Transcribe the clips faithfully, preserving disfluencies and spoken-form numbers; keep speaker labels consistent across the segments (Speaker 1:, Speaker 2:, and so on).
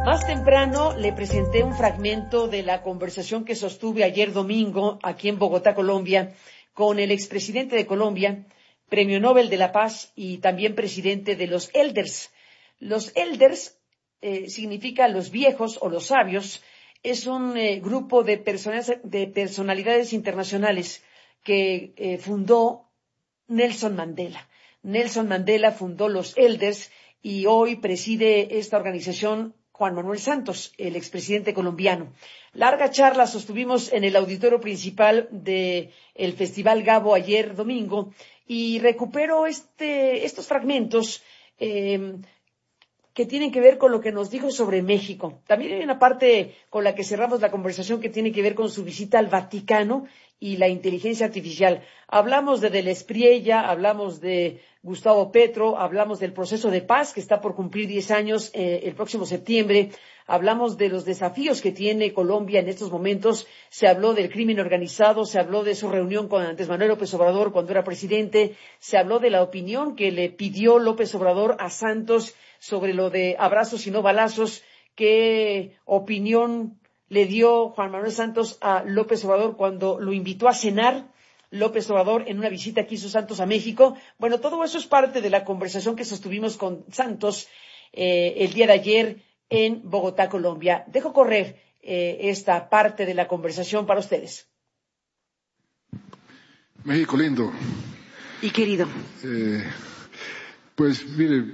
Speaker 1: Más temprano le presenté un fragmento de la conversación que sostuve ayer domingo aquí en Bogotá, Colombia, con el expresidente de Colombia, Premio Nobel de la Paz y también presidente de los Elders. Los Elders eh, significa los viejos o los sabios. Es un eh, grupo de, personas, de personalidades internacionales que eh, fundó Nelson Mandela. Nelson Mandela fundó los Elders y hoy preside esta organización Juan Manuel Santos, el expresidente colombiano. Larga charla sostuvimos en el auditorio principal del Festival Gabo ayer domingo y recupero este, estos fragmentos eh, que tienen que ver con lo que nos dijo sobre México. También hay una parte con la que cerramos la conversación que tiene que ver con su visita al Vaticano y la inteligencia artificial. Hablamos de Del Espriella, hablamos de Gustavo Petro, hablamos del proceso de paz que está por cumplir diez años eh, el próximo septiembre, hablamos de los desafíos que tiene Colombia en estos momentos, se habló del crimen organizado, se habló de su reunión con Andrés Manuel López Obrador cuando era presidente, se habló de la opinión que le pidió López Obrador a Santos sobre lo de abrazos y no balazos, qué opinión le dio Juan Manuel Santos a López Obrador cuando lo invitó a cenar López Obrador en una visita que hizo Santos a México. Bueno, todo eso es parte de la conversación que sostuvimos con Santos eh, el día de ayer en Bogotá, Colombia. Dejo correr eh, esta parte de la conversación para ustedes.
Speaker 2: México lindo.
Speaker 1: Y querido.
Speaker 2: Eh, pues mire,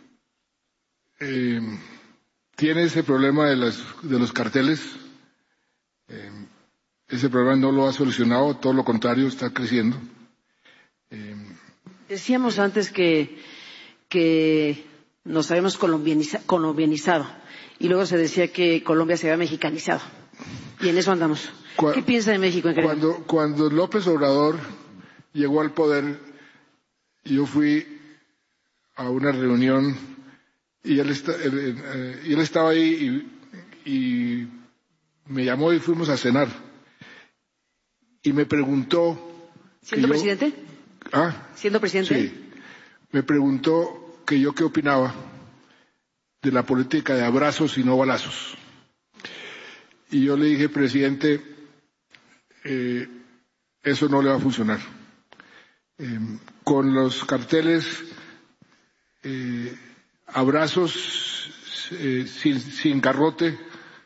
Speaker 2: eh, tiene ese problema de, las, de los carteles. Eh, ese problema no lo ha solucionado, todo lo contrario, está creciendo. Eh,
Speaker 1: Decíamos antes que, que nos habíamos colombianiza, colombianizado y luego se decía que Colombia se había mexicanizado. Y en eso andamos. Cu ¿Qué piensa de México? En
Speaker 2: cuando, cuando López Obrador llegó al poder, yo fui a una reunión y él, está, él, eh, y él estaba ahí y, y me llamó y fuimos a cenar. Y me preguntó...
Speaker 1: ¿Siendo
Speaker 2: yo,
Speaker 1: presidente?
Speaker 2: ¿Ah?
Speaker 1: ¿Siendo presidente?
Speaker 2: Sí. Me preguntó que yo qué opinaba de la política de abrazos y no balazos. Y yo le dije, presidente, eh, eso no le va a funcionar. Eh, con los carteles, eh, abrazos eh, sin, sin garrote,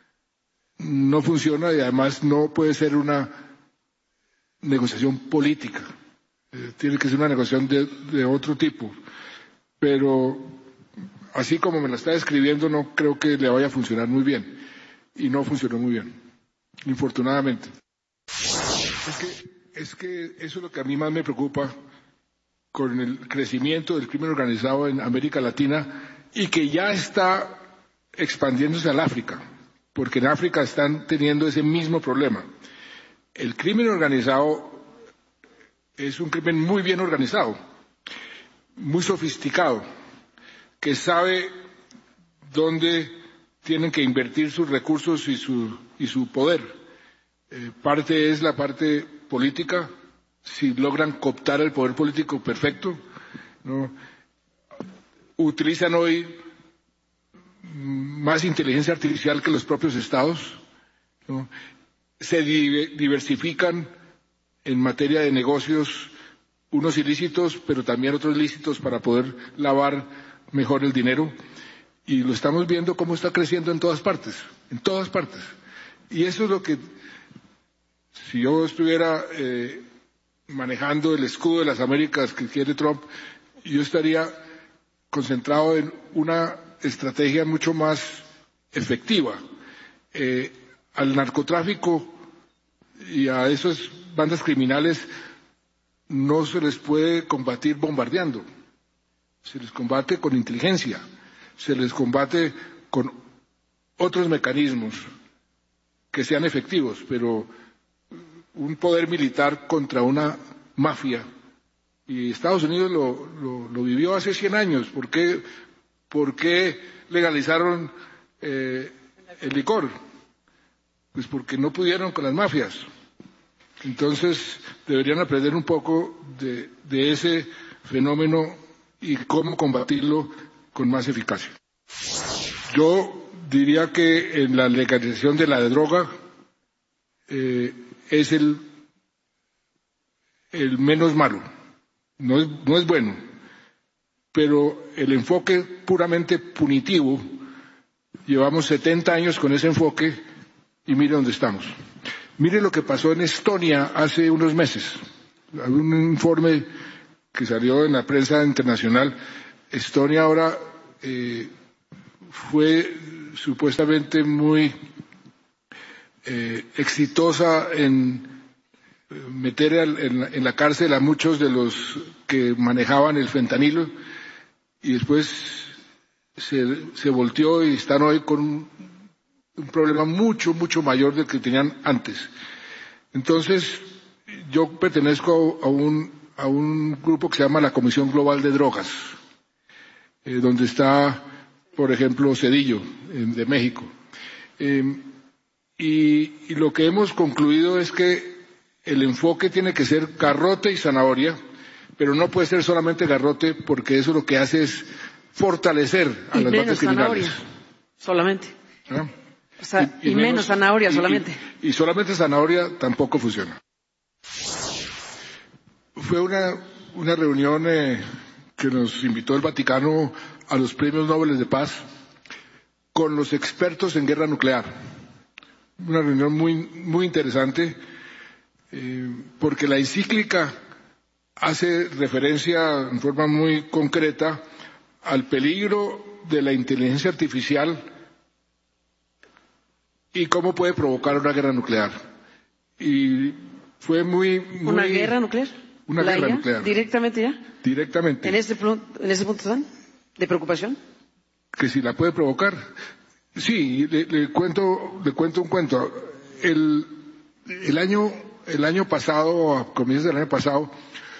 Speaker 2: no funciona y además no puede ser una negociación política. Eh, tiene que ser una negociación de, de otro tipo. Pero así como me la está describiendo, no creo que le vaya a funcionar muy bien. Y no funcionó muy bien, infortunadamente. Es que, es que eso es lo que a mí más me preocupa con el crecimiento del crimen organizado en América Latina y que ya está expandiéndose al África, porque en África están teniendo ese mismo problema. El crimen organizado es un crimen muy bien organizado, muy sofisticado, que sabe dónde tienen que invertir sus recursos y su, y su poder. Eh, parte es la parte política, si logran cooptar el poder político, perfecto, ¿no? Utilizan hoy más inteligencia artificial que los propios estados, ¿no? Se diversifican en materia de negocios, unos ilícitos, pero también otros lícitos para poder lavar mejor el dinero. Y lo estamos viendo cómo está creciendo en todas partes, en todas partes. Y eso es lo que, si yo estuviera eh, manejando el escudo de las Américas que quiere Trump, yo estaría concentrado en una estrategia mucho más efectiva. Eh, al narcotráfico y a esas bandas criminales no se les puede combatir bombardeando, se les combate con inteligencia, se les combate con otros mecanismos que sean efectivos, pero un poder militar contra una mafia, y Estados Unidos lo, lo, lo vivió hace cien años. ¿Por qué, por qué legalizaron eh, el licor? Pues porque no pudieron con las mafias. Entonces deberían aprender un poco de, de ese fenómeno y cómo combatirlo con más eficacia. Yo diría que en la legalización de la droga eh, es el, el menos malo. No es, no es bueno, pero el enfoque puramente punitivo, llevamos setenta años con ese enfoque y mire dónde estamos. Mire lo que pasó en Estonia hace unos meses. Hay un informe que salió en la prensa internacional. Estonia ahora eh, fue supuestamente muy eh, exitosa en meter en la, en la cárcel a muchos de los que manejaban el fentanilo y después se, se volteó y están hoy con un, un problema mucho, mucho mayor del que tenían antes. Entonces, yo pertenezco a un, a un grupo que se llama la Comisión Global de Drogas, eh, donde está, por ejemplo, Cedillo, eh, de México. Eh, y, y lo que hemos concluido es que el enfoque tiene que ser garrote y zanahoria, pero no puede ser solamente garrote porque eso lo que hace es fortalecer a
Speaker 1: y
Speaker 2: las bandas criminales.
Speaker 1: Zanahoria, solamente.
Speaker 2: ¿Ah?
Speaker 1: O sea, y, y, y menos, menos zanahoria
Speaker 2: y,
Speaker 1: solamente.
Speaker 2: Y, y solamente zanahoria tampoco funciona. Fue una, una reunión eh, que nos invitó el Vaticano a los premios Nobel de Paz con los expertos en guerra nuclear. Una reunión muy, muy interesante. Eh, porque la encíclica hace referencia en forma muy concreta al peligro de la inteligencia artificial y cómo puede provocar una guerra nuclear. Y fue muy... muy
Speaker 1: ¿Una guerra nuclear?
Speaker 2: Una guerra
Speaker 1: ya?
Speaker 2: nuclear.
Speaker 1: ¿Directamente ya?
Speaker 2: Directamente.
Speaker 1: ¿En ese, en ese punto están? ¿De preocupación?
Speaker 2: Que si la puede provocar. Sí, le, le cuento, le cuento un cuento. El, el año... El año pasado, a comienzos del año pasado,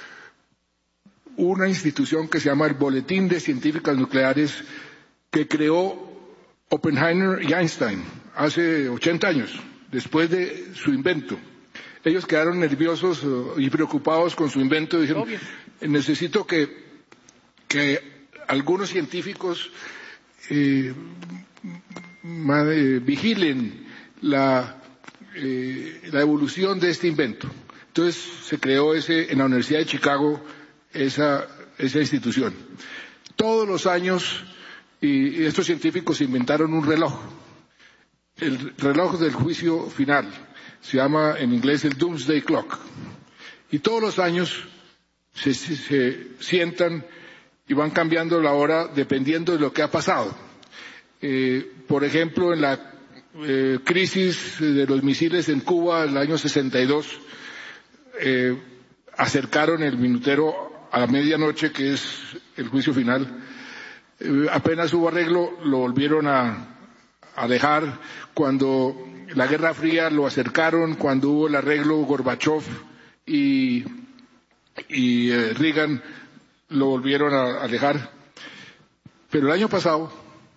Speaker 2: una institución que se llama el Boletín de Científicas Nucleares que creó Oppenheimer y Einstein hace ochenta años, después de su invento. Ellos quedaron nerviosos y preocupados con su invento y dijeron, Obvio. necesito que, que algunos científicos eh, vigilen la... Eh, la evolución de este invento. Entonces se creó ese, en la Universidad de Chicago esa, esa institución. Todos los años y, y estos científicos inventaron un reloj, el reloj del juicio final, se llama en inglés el Doomsday Clock, y todos los años se, se, se sientan y van cambiando la hora dependiendo de lo que ha pasado. Eh, por ejemplo, en la Eh, crisis de los misiles en Cuba en el año sesenta y dos, eh, acercaron el minutero a la medianoche, que es el juicio final. Eh, apenas hubo arreglo, lo volvieron a, a dejar. Cuando la Guerra Fría lo acercaron, cuando hubo el arreglo, Gorbachev y, y eh, Reagan lo volvieron a, a dejar. Pero el año pasado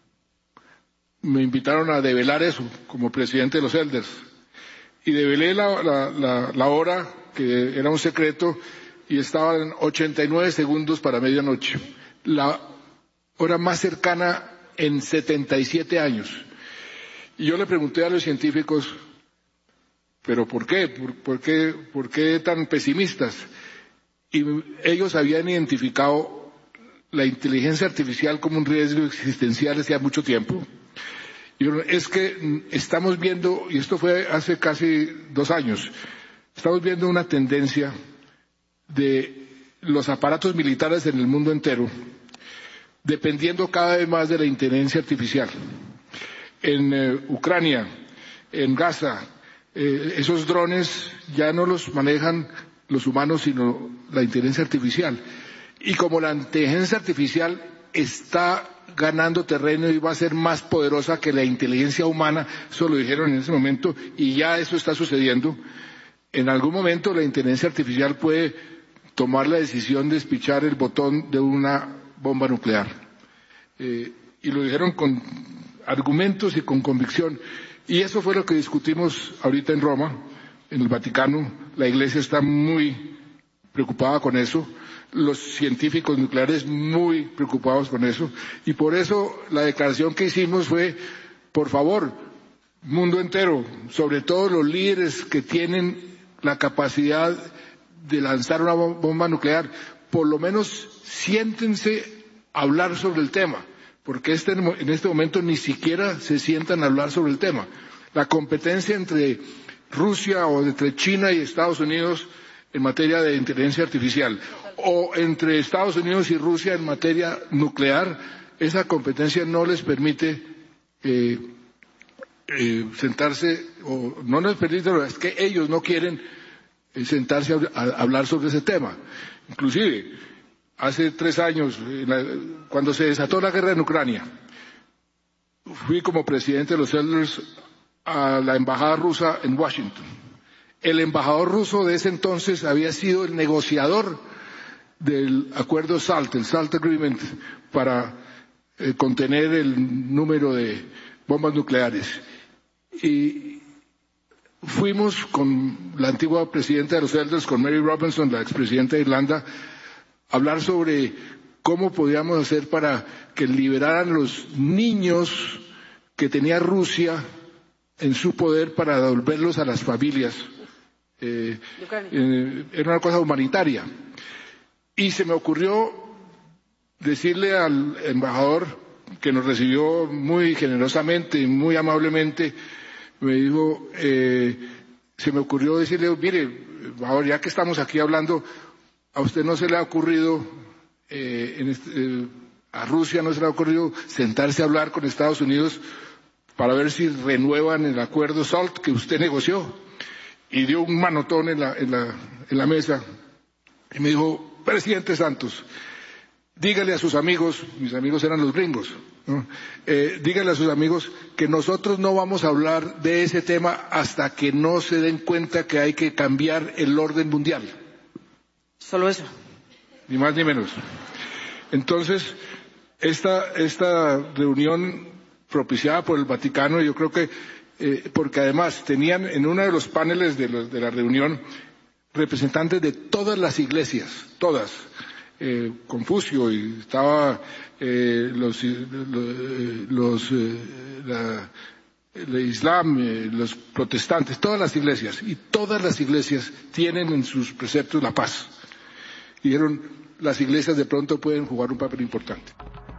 Speaker 2: me invitaron a develar eso como presidente de los Elders y develé la, la, la, la hora, que era un secreto, y estaban ochenta y nueve segundos para medianoche, la hora más cercana en setenta y siete años. Y yo le pregunté a los científicos, ¿pero por qué? ¿Por, por qué, por qué tan pesimistas? Y ellos habían identificado la inteligencia artificial como un riesgo existencial desde hace mucho tiempo. Es que estamos viendo, y esto fue hace casi dos años, estamos viendo una tendencia de los aparatos militares en el mundo entero, dependiendo cada vez más de la inteligencia artificial. En eh, Ucrania, en Gaza, eh, esos drones ya no los manejan los humanos, sino la inteligencia artificial. Y como la inteligencia artificial está ganando terreno y va a ser más poderosa que la inteligencia humana, eso lo dijeron en ese momento, y ya eso está sucediendo. En algún momento la inteligencia artificial puede tomar la decisión de despichar el botón de una bomba nuclear. Eh, y lo dijeron con argumentos y con convicción. Y eso fue lo que discutimos ahorita en Roma, en el Vaticano. La Iglesia está muy preocupada con eso. Los científicos nucleares muy preocupados con eso, y por eso la declaración que hicimos fue por favor, mundo entero, sobre todo los líderes que tienen la capacidad de lanzar una bomba nuclear, por lo menos siéntense a hablar sobre el tema, porque este, en este momento ni siquiera se sientan a hablar sobre el tema. La competencia entre Rusia o entre China y Estados Unidos en materia de inteligencia artificial, o entre Estados Unidos y Rusia en materia nuclear, esa competencia no les permite eh, eh, sentarse, o no les permite, es que ellos no quieren eh, sentarse a, a hablar sobre ese tema. Inclusive, hace tres años, la, cuando se desató la guerra en Ucrania, fui como presidente de los Elders a la embajada rusa en Washington. El embajador ruso de ese entonces había sido el negociador del acuerdo SALT, el SALT Agreement, para eh, contener el número de bombas nucleares. Y fuimos con la antigua presidenta de los Elders, con Mary Robinson, la expresidenta de Irlanda, a hablar sobre cómo podíamos hacer para que liberaran los niños que tenía Rusia en su poder para devolverlos a las familias. Eh, eh, era una cosa humanitaria. Y se me ocurrió decirle al embajador, que nos recibió muy generosamente y muy amablemente, me dijo, eh, se me ocurrió decirle, mire, embajador, ya que estamos aquí hablando, ¿a usted no se le ha ocurrido, eh, en este, eh, a Rusia no se le ha ocurrido sentarse a hablar con Estados Unidos para ver si renuevan el acuerdo SALT que usted negoció? Y dio un manotón en la, en la, en la mesa y me dijo, presidente Santos, dígale a sus amigos, mis amigos eran los gringos, ¿no? eh, dígale a sus amigos que nosotros no vamos a hablar de ese tema hasta que no se den cuenta que hay que cambiar el orden mundial.
Speaker 1: Solo eso.
Speaker 2: Ni más ni menos. Entonces, esta, esta reunión propiciada por el Vaticano, yo creo que Eh, porque además tenían en uno de los paneles de, los, de la reunión representantes de todas las iglesias, todas, eh, Confucio, y estaba eh, los, los, los eh, la, el Islam, eh, los protestantes, todas las iglesias, y todas las iglesias tienen en sus preceptos la paz. Y dijeron, las iglesias de pronto pueden jugar un papel importante.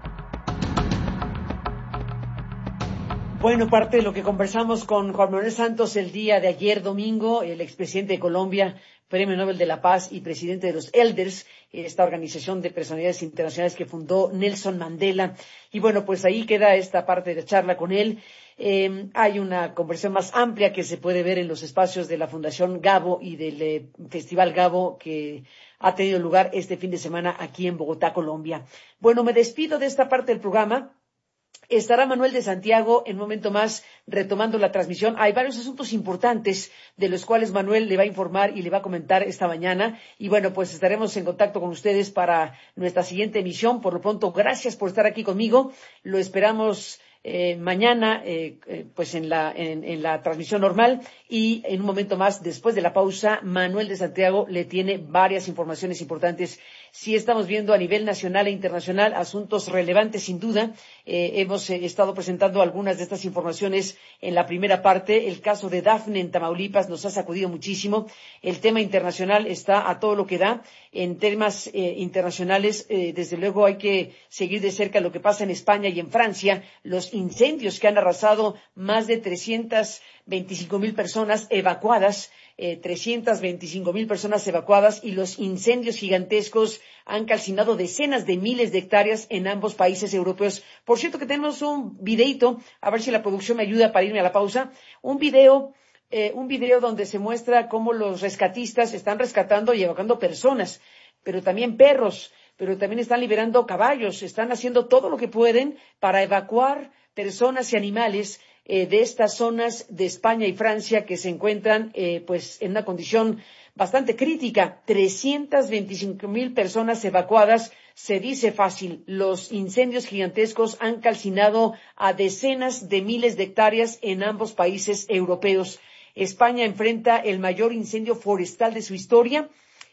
Speaker 1: Bueno, parte de lo que conversamos con Juan Manuel Santos el día de ayer domingo, el expresidente de Colombia, Premio Nobel de la Paz y presidente de los Elders, esta organización de personalidades internacionales que fundó Nelson Mandela. Y bueno, pues ahí queda esta parte de charla con él. Eh, hay una conversación más amplia que se puede ver en los espacios de la Fundación Gabo y del eh, Festival Gabo que ha tenido lugar este fin de semana aquí en Bogotá, Colombia. Bueno, me despido de esta parte del programa. Estará Manuel de Santiago en un momento más retomando la transmisión. Hay varios asuntos importantes de los cuales Manuel le va a informar y le va a comentar esta mañana. Y bueno, pues estaremos en contacto con ustedes para nuestra siguiente emisión. Por lo pronto, gracias por estar aquí conmigo. Lo esperamos eh, mañana, eh, eh, pues en la, en, en la transmisión normal. Y en un momento más, después de la pausa, Manuel de Santiago le tiene varias informaciones importantes. Sí estamos viendo a nivel nacional e internacional asuntos relevantes, sin duda. Eh, hemos eh, estado presentando algunas de estas informaciones en la primera parte. El caso de Dafne en Tamaulipas nos ha sacudido muchísimo. El tema internacional está a todo lo que da. En temas eh, internacionales, eh, desde luego hay que seguir de cerca lo que pasa en España y en Francia. Los incendios que han arrasado más de trescientas veinticinco mil personas evacuadas. Eh, trescientas veinticinco mil personas evacuadas y los incendios gigantescos han calcinado decenas de miles de hectáreas en ambos países europeos. Por cierto que tenemos un videíto, a ver si la producción me ayuda para irme a la pausa, un video, eh, un video donde se muestra cómo los rescatistas están rescatando y evacuando personas, pero también perros, pero también están liberando caballos, están haciendo todo lo que pueden para evacuar personas y animales Eh, de estas zonas de España y Francia que se encuentran eh, pues en una condición bastante crítica. trescientas veinticinco mil personas evacuadas, se dice fácil. Los incendios gigantescos han calcinado a decenas de miles de hectáreas en ambos países europeos. España enfrenta el mayor incendio forestal de su historia.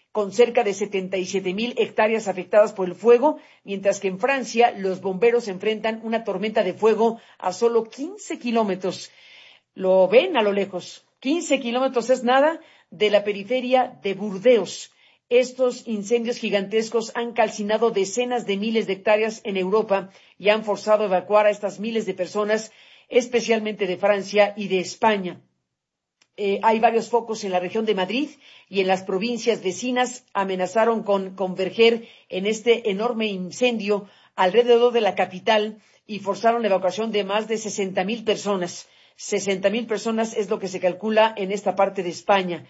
Speaker 1: con cerca de setenta y siete mil hectáreas afectadas por el fuego, mientras que en Francia los bomberos enfrentan una tormenta de fuego a solo quince kilómetros. Lo ven a lo lejos. quince kilómetros es nada de la periferia de Burdeos. Estos incendios gigantescos han calcinado decenas de miles de hectáreas en Europa y han forzado a evacuar a estas miles de personas, especialmente de Francia y de España. Eh, hay varios focos en la región de Madrid y en las provincias vecinas amenazaron con converger en este enorme incendio alrededor de la capital y forzaron la evacuación de más de sesenta mil personas. sesenta mil personas es lo que se calcula en esta parte de España.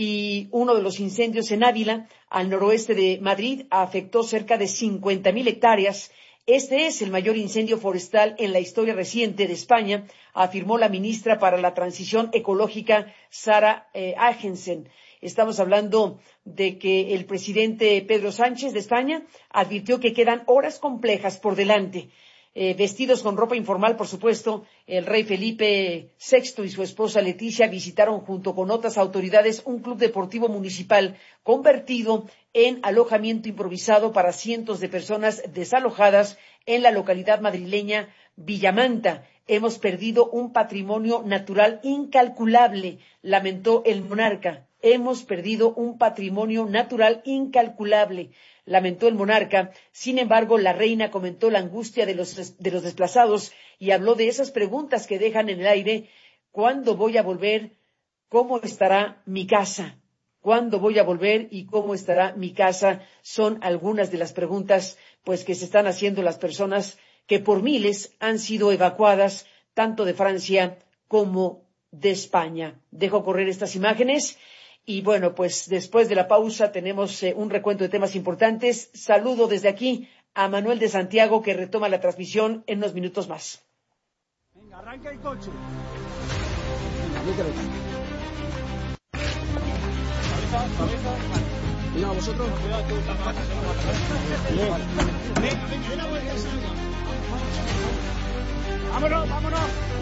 Speaker 1: Y uno de los incendios en Ávila, al noroeste de Madrid, afectó cerca de cincuenta mil hectáreas. Este es el mayor incendio forestal en la historia reciente de España, afirmó la ministra para la Transición Ecológica, Sara eh, Agensen. Estamos hablando de que el presidente Pedro Sánchez de España advirtió que quedan horas complejas por delante. Eh, vestidos con ropa informal, por supuesto, el rey Felipe sexto y su esposa Leticia visitaron junto con otras autoridades un club deportivo municipal convertido en alojamiento improvisado para cientos de personas desalojadas en la localidad madrileña Villamanta. Hemos perdido un patrimonio natural incalculable, lamentó el monarca. Hemos perdido un patrimonio natural incalculable, lamentó el monarca. Sin embargo, la reina comentó la angustia de los, de los desplazados y habló de esas preguntas que dejan en el aire. ¿Cuándo voy a volver? ¿Cómo estará mi casa? ¿Cuándo voy a volver y cómo estará mi casa? Son algunas de las preguntas pues que se están haciendo las personas que por miles han sido evacuadas tanto de Francia como de España. Dejo correr estas imágenes. Y bueno, pues después de la pausa tenemos eh, un recuento de temas importantes. Saludo desde aquí a Manuel de Santiago, que retoma la transmisión en unos minutos más.
Speaker 3: Venga, arranca el coche. Cabeza, cabeza. Venga, vosotros. Cuidado tú, venga, venga, ven la vuelta. Vámonos, vámonos.